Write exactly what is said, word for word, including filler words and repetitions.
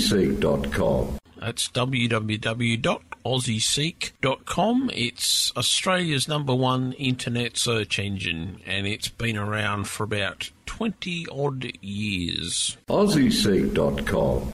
seek dot com. That's w w w dot aussie seek dot com. It's Australia's number one internet search engine, and it's been around for about twenty odd years. aussie seek dot com.